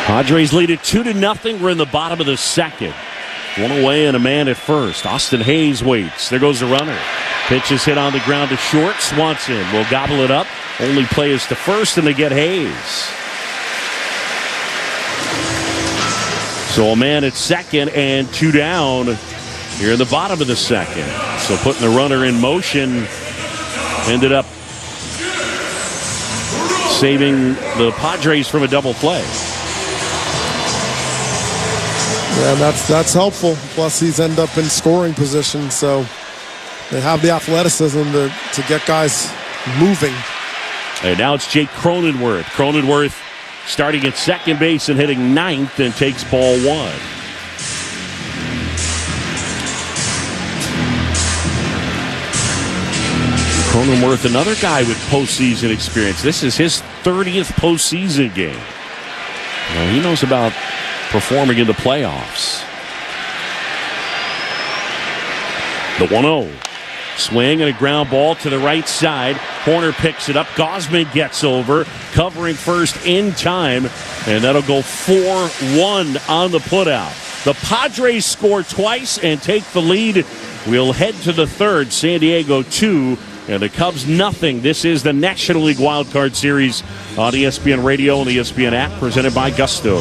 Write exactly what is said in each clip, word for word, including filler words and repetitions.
Padres lead it two to nothing. We're in the bottom of the second. One away and a man at first. Austin Hayes waits. There goes the runner. Pitch is hit on the ground to short. Swanson will gobble it up. Only play is to first, and they get Hayes. So a man at second and two down here in the bottom of the second. So putting the runner in motion ended up saving the Padres from a double play. Yeah, that's that's helpful. Plus, he's ended up in scoring position, so they have the athleticism to, to get guys moving. And now it's Jake Cronenworth. Cronenworth starting at second base and hitting ninth and takes ball one. Cronenworth, another guy with postseason experience. This is his thirtieth postseason game. Well, he knows about performing in the playoffs. The one oh. Swing and a ground ball to the right side. Horner picks it up. Gausman gets over, covering first in time, and that'll go four one on the putout. The Padres score twice and take the lead. We'll head to the third. San Diego two and the Cubs nothing. This is the National League Wild Card Series on E S P N Radio and the E S P N app, presented by Gusto.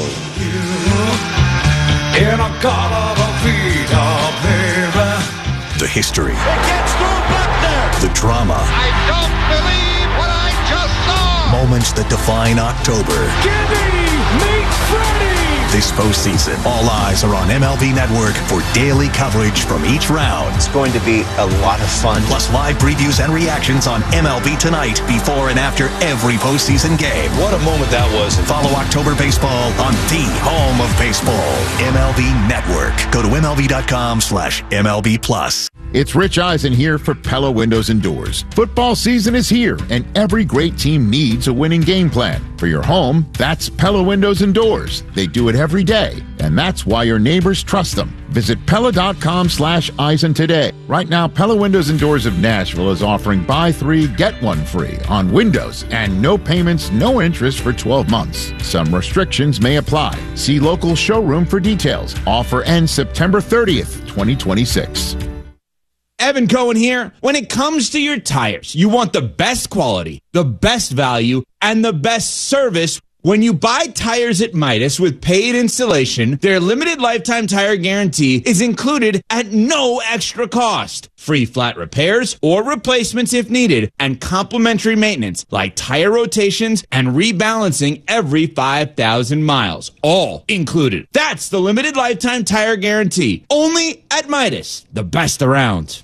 The history. The drama. I don't believe what I just saw. Moments that define October. Gibby meets Freddie. This postseason, all eyes are on M L B Network for daily coverage from each round. It's going to be a lot of fun. Plus live previews and reactions on M L B Tonight before and after every postseason game. What a moment that was. Follow October baseball on the home of baseball, M L B Network. Go to MLB.com slash MLB Plus. It's Rich Eisen here for Pella Windows and Doors. Football season is here, and every great team needs a winning game plan. For your home, that's Pella Windows and Doors. They do it every day, and that's why your neighbors trust them. Visit Pella.com slash Eisen today. Right now, Pella Windows and Doors of Nashville is offering buy three, get one free on windows and no payments, no interest for twelve months. Some restrictions may apply. See local showroom for details. Offer ends September thirtieth, twenty twenty-six. Evan Cohen here. When it comes to your tires, you want the best quality, the best value, and the best service. When you buy tires at Midas with paid installation, their limited lifetime tire guarantee is included at no extra cost. Free flat repairs or replacements if needed, and complimentary maintenance like tire rotations and rebalancing every five thousand miles. All included. That's the limited lifetime tire guarantee. Only at Midas, the best around.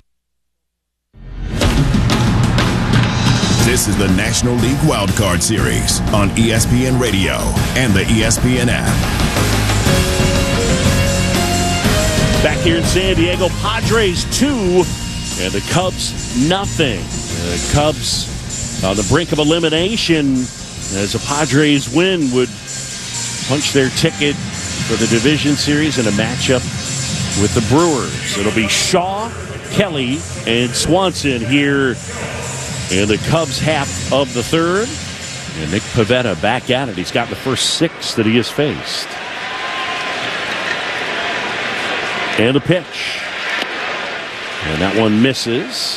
This is the National League Wild Card Series on E S P N Radio and the E S P N app. Back here in San Diego, Padres two and the Cubs nothing. The Cubs on the brink of elimination as the Padres win would punch their ticket for the division series in a matchup with the Brewers. It'll be Shaw, Kelly, and Swanson here in the Cubs half of the third. And Nick Pivetta back at it. He's got the first six that he has faced. And a pitch. And that one misses.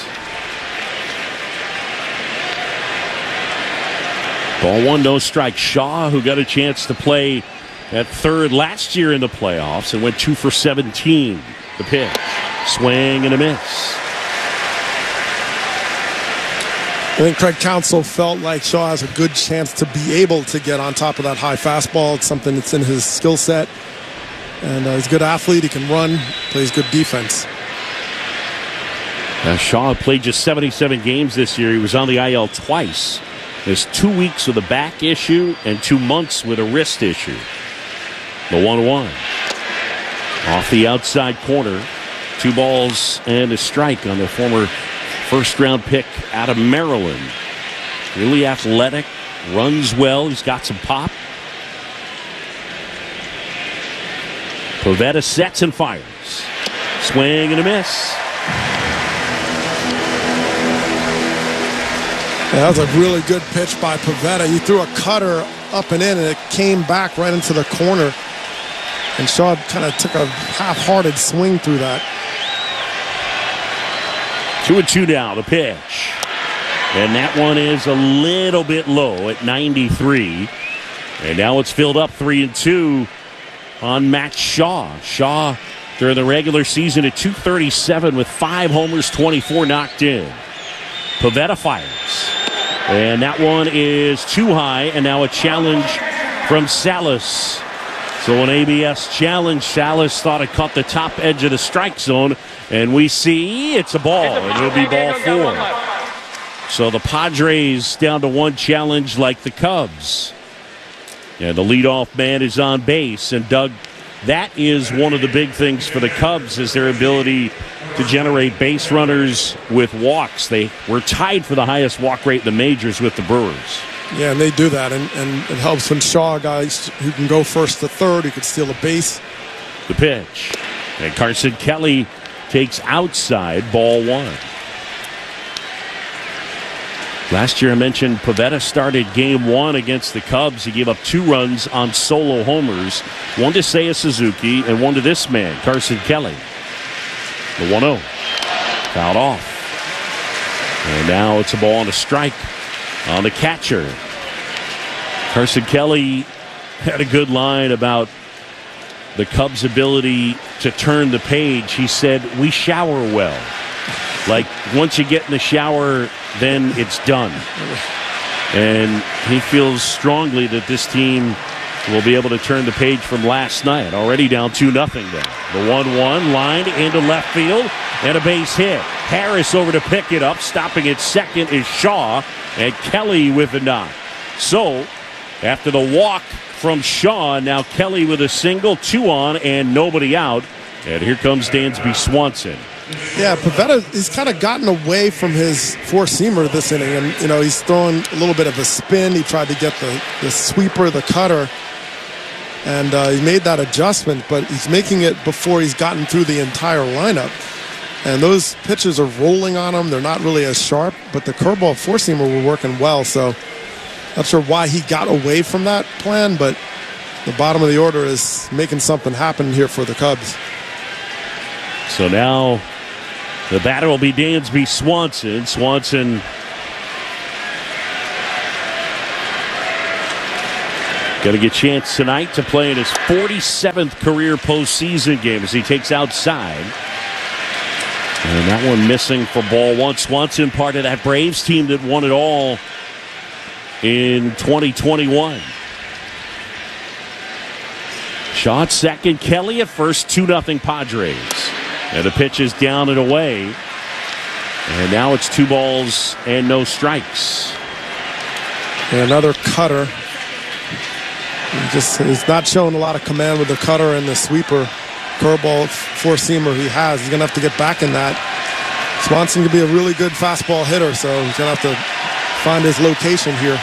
Ball one, no strike. Shaw, who got a chance to play at third last year in the playoffs and went two for seventeen. The pitch. Swing and a miss. I think Craig Counsell felt like Shaw has a good chance to be able to get on top of that high fastball. It's something that's in his skill set. And uh, he's a good athlete. He can run, plays good defense. Now, Shaw played just seventy-seven games this year. He was on the I L twice. There's two weeks with a back issue and two months with a wrist issue. The one one. Off the outside corner. Two balls and a strike on the former first-round pick out of Maryland. Really athletic, runs well. He's got some pop. Pivetta sets and fires. Swing and a miss. Yeah, that was a really good pitch by Pivetta. He threw a cutter up and in, and it came back right into the corner. And Shaw kind of took a half-hearted swing through that. Two and two now, the pitch. And that one is a little bit low at ninety-three. And now it's filled up three and two on Matt Shaw. Shaw during the regular season at two thirty-seven with five homers, twenty-four knocked in. Pivetta fires. And that one is too high, and now a challenge from Salas. So an A B S challenge. Salas thought it caught the top edge of the strike zone, and we see it's a ball, and it'll be ball four. So the Padres down to one challenge like the Cubs. And the leadoff man is on base. And, Doug, that is one of the big things for the Cubs is their ability to generate base runners with walks. They were tied for the highest walk rate in the majors with the Brewers. Yeah, and they do that. And, and it helps when Shaw, guys who can go first to third, who can steal a base. The pitch. And Carson Kelly takes outside, ball one. Last year I mentioned Pivetta started game one against the Cubs. He gave up two runs on solo homers, one to Seiya Suzuki and one to this man, Carson Kelly. The one oh. Fouled off. And now it's a ball and a strike on the catcher. Carson Kelly had a good line about the Cubs' ability to turn the page. He said, "We shower well." Like, once you get in the shower, then it's done. And he feels strongly that this team will be able to turn the page from last night. Already down two nothing then. The one one lined into left field and a base hit. Harris over to pick it up. Stopping at second is Shaw, and Kelly with the knock. So, after the walk from Shaw, now Kelly with a single, two on, and nobody out. And here comes Dansby Swanson. Yeah, Pivetta, he's kind of gotten away from his four-seamer this inning. And, you know, he's throwing a little bit of a spin. He tried to get the, the sweeper, the cutter. And uh, he made that adjustment, but he's making it before he's gotten through the entire lineup. And those pitches are rolling on him. They're not really as sharp, but the curveball four-seamer were working well. So not sure why he got away from that plan, but the bottom of the order is making something happen here for the Cubs. So now the batter will be Dansby Swanson. Swanson got to get a chance tonight to play in his forty-seventh career postseason game as he takes outside. And that one missing for ball one. Swanson, part of that Braves team that won it all in twenty twenty-one. Shaw at second, Kelly at first, two nothing Padres. And the pitch is down and away. And now it's two balls and no strikes. And another cutter. He just is not showing a lot of command with the cutter and the sweeper. Curveball, four-seamer he has. He's going to have to get back in that. Swanson could be a really good fastball hitter, so he's going to have to find his location here.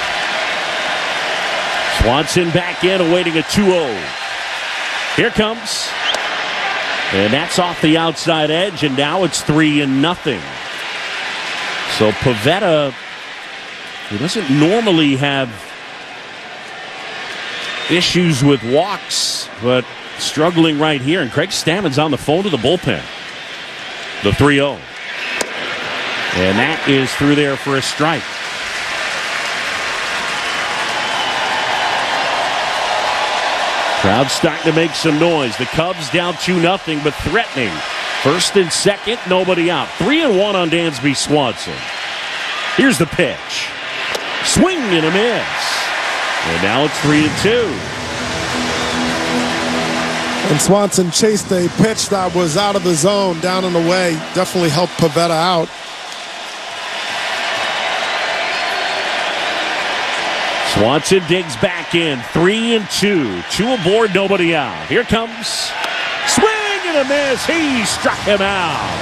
Swanson back in, awaiting a two oh. Here comes. And that's off the outside edge, and now it's three and nothing. So Pivetta, who doesn't normally have issues with walks, but struggling right here. And Craig Stammen's on the phone to the bullpen. The three oh. And that is through there for a strike. Crowd starting to make some noise. The Cubs down two nothing, but threatening. First and second, nobody out. Three and one on Dansby Swanson. Here's the pitch. Swing and a miss. And now it's three and two. And Swanson chased a pitch that was out of the zone, down and away. Definitely helped Pivetta out. Swanson digs back in. Three and two. Two aboard, nobody out. Here comes. Swing and a miss. He struck him out.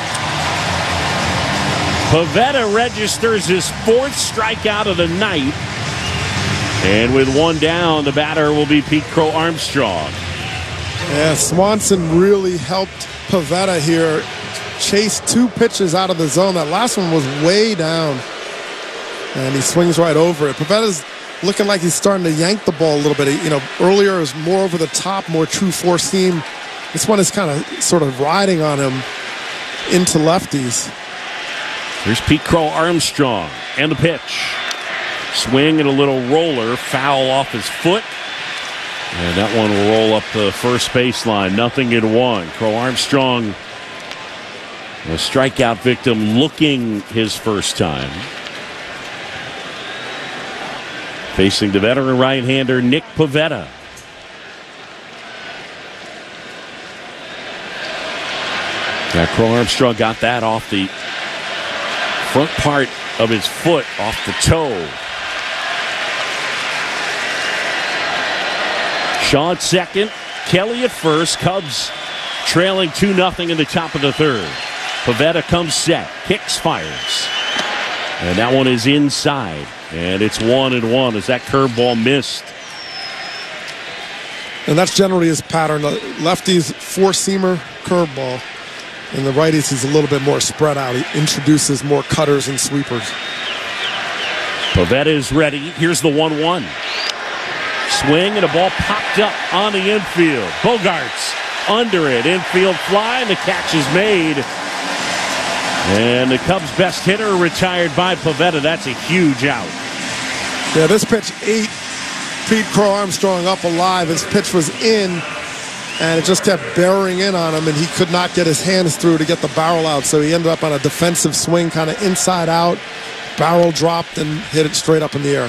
Pivetta registers his fourth strikeout of the night. And with one down, the batter will be Pete Crow Armstrong. Yeah, Swanson really helped Pivetta here. Chased two pitches out of the zone. That last one was way down. And he swings right over it. Pivetta's looking like he's starting to yank the ball a little bit. You know, earlier it was more over the top, more true four seam. This one is kind of sort of riding on him into lefties. Here's Pete Crow Armstrong and the pitch. Swing and a little roller, foul off his foot. And that one will roll up the first baseline. Nothing in one. Crow Armstrong, a strikeout victim, looking his first time. Facing the veteran right-hander Nick Pivetta. Yeah, Crow Armstrong got that off the front part of his foot, off the toe. Shaw at second, Kelly at first. Cubs trailing two nothing in the top of the third. Pivetta comes set, kicks, fires. And that one is inside. And it's one and one as that curveball missed. And that's generally his pattern. The lefties, four-seamer curveball. And the righties, he's a little bit more spread out. He introduces more cutters and sweepers. Pivetta is ready. Here's the one one. Swing and a ball popped up on the infield. Bogarts under it. Infield fly and the catch is made. And the Cubs' best hitter retired by Pivetta. That's a huge out. Yeah, this pitch ate Pete Crow Armstrong up alive. His pitch was in, and it just kept bearing in on him, and he could not get his hands through to get the barrel out. So he ended up on a defensive swing, kind of inside out. Barrel dropped and hit it straight up in the air.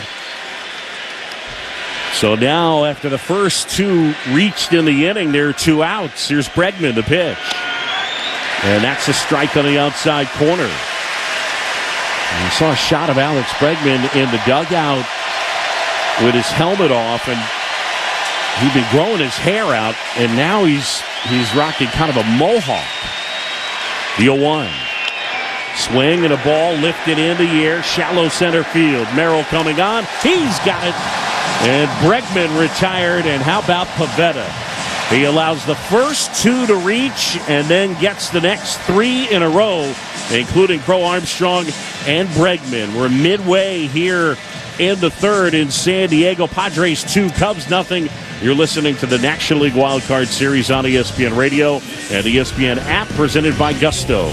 So now, after the first two reached in the inning, there are two outs. Here's Bregman, the pitch. And that's a strike on the outside corner. And we saw a shot of Alex Bregman in the dugout with his helmet off, and he'd been growing his hair out, and now he's he's rocking kind of a mohawk. The oh one. Swing and a ball lifted in the air, shallow center field. Merrill coming on. He's got it. And Bregman retired, and how about Pivetta? He allows the first two to reach and then gets the next three in a row, including Crow Armstrong and Bregman. We're midway here in the third in San Diego. Padres two, Cubs nothing. You're listening to the National League Wild Card Series on E S P N Radio and the E S P N app, presented by Gusto.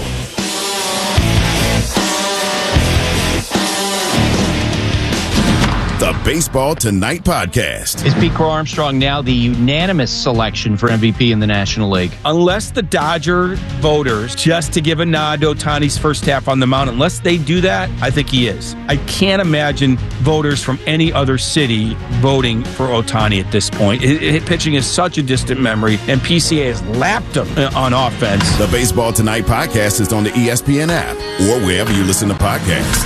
The Baseball Tonight podcast. Is Pete Crow Armstrong now the unanimous selection for M V P in the National League? Unless the Dodger voters, just to give a nod to Ohtani's first half on the mound, unless they do that, I think he is. I can't imagine voters from any other city voting for Ohtani at this point. It, it, pitching is such a distant memory, and P C A has lapped him on offense. The Baseball Tonight podcast is on the E S P N app or wherever you listen to podcasts.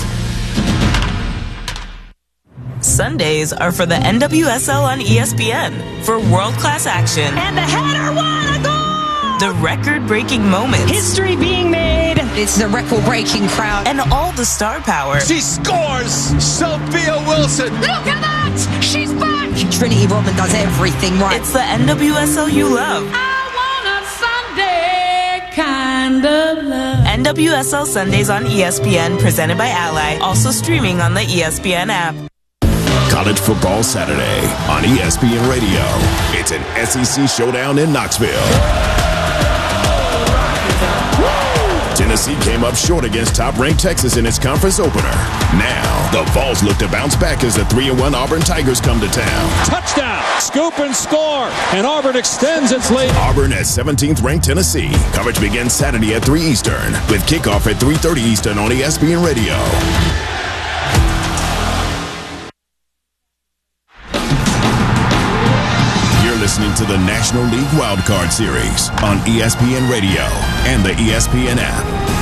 Sundays are for the N W S L on E S P N for world-class action. And the header won a goal! The record-breaking moments. History being made. It's a record-breaking crowd. And all the star power. She scores! Sophia Wilson! Look at that! She's back! Trinity Rodman does everything right. It's the N W S L you love. I want a Sunday kind of love. N W S L Sundays on E S P N, presented by Ally. Also streaming on the E S P N app. College Football Saturday on E S P N Radio. It's an S E C showdown in Knoxville. Tennessee came up short against top-ranked Texas in its conference opener. Now, the Vols look to bounce back as the three and one Auburn Tigers come to town. Touchdown! Scoop and score! And Auburn extends its lead. Auburn at seventeenth-ranked Tennessee. Coverage begins Saturday at three Eastern, with kickoff at three thirty Eastern on E S P N Radio. Listening to the National League Wild Card Series on E S P N Radio and the E S P N app.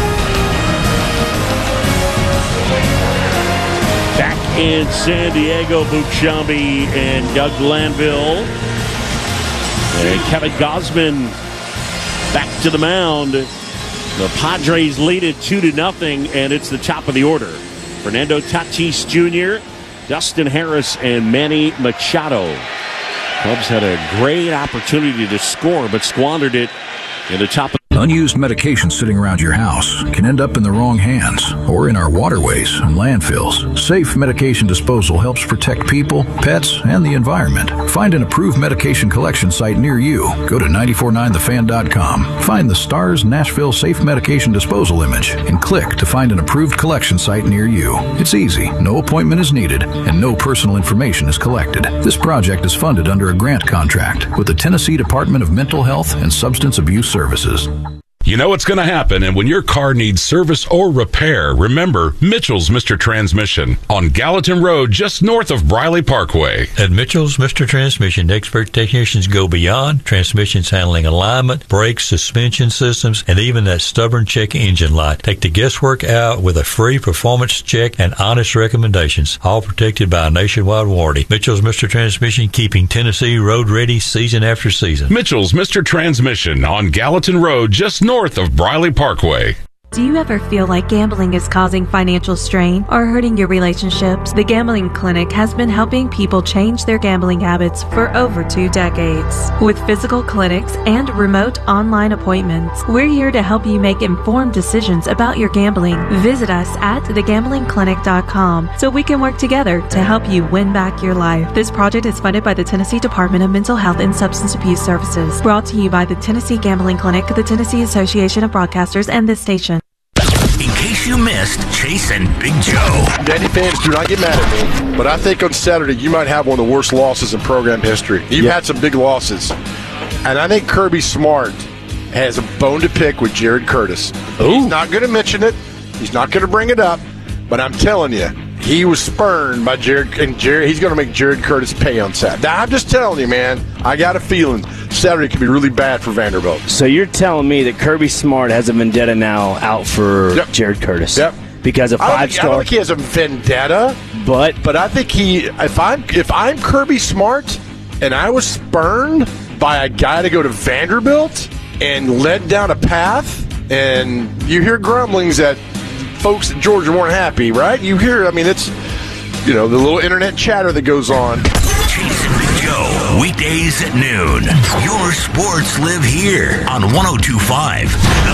Back in San Diego, Boog Sciambi and Doug Glanville. And Kevin Gausman back to the mound. The Padres lead it two to nothing, and it's the top of the order. Fernando Tatis Junior, Dustin Harris, and Manny Machado. Cubs had a great opportunity to score, but squandered it in the top of the Unused medication sitting around your house can end up in the wrong hands or in our waterways and landfills. Safe medication disposal helps protect people, pets, and the environment. Find an approved medication collection site near you. Go to nine four nine the fan dot com. Find the STARS Nashville Safe Medication Disposal image and click to find an approved collection site near you. It's easy, no appointment is needed, and no personal information is collected. This project is funded under a grant contract with the Tennessee Department of Mental Health and Substance Abuse Services. You know what's going to happen, and when your car needs service or repair, remember Mitchell's Mister Transmission on Gallatin Road, just north of Briley Parkway. At Mitchell's Mister Transmission, expert technicians go beyond transmissions handling alignment, brakes, suspension systems, and even that stubborn check engine light. Take the guesswork out with a free performance check and honest recommendations, all protected by a nationwide warranty. Mitchell's Mister Transmission, keeping Tennessee road ready season after season. Mitchell's Mister Transmission on Gallatin Road, just north north of Briley Parkway. Do you ever feel like gambling is causing financial strain or hurting your relationships? The Gambling Clinic has been helping people change their gambling habits for over two decades. With physical clinics and remote online appointments, we're here to help you make informed decisions about your gambling. Visit us at the gambling clinic dot com so we can work together to help you win back your life. This project is funded by the Tennessee Department of Mental Health and Substance Abuse Services. Brought to you by the Tennessee Gambling Clinic, the Tennessee Association of Broadcasters, and this station. In case you missed Chase and Big Joe. Danny fans, do not get mad at me, but I think on Saturday you might have one of the worst losses in program history. You've yeah. had some big losses. And I think Kirby Smart has a bone to pick with Jared Curtis. Ooh. He's not going to mention it. He's not going to bring it up. But I'm telling you, he was spurned by Jared, and Jared, he's going to make Jared Curtis pay on Saturday. Now, I'm just telling you, man, I got a feeling Saturday could be really bad for Vanderbilt. So you're telling me that Kirby Smart has a vendetta now out for yep. Jared Curtis? Yep. Because of five star. I don't think he has a vendetta, but but I think he. If I'm if I'm Kirby Smart and I was spurned by a guy to go to Vanderbilt and led down a path, and you hear grumblings that folks in Georgia weren't happy, right? You hear, I mean, it's, you know, the little internet chatter that goes on. Chase and Big Joe, weekdays at noon. Your sports live here on one oh two point five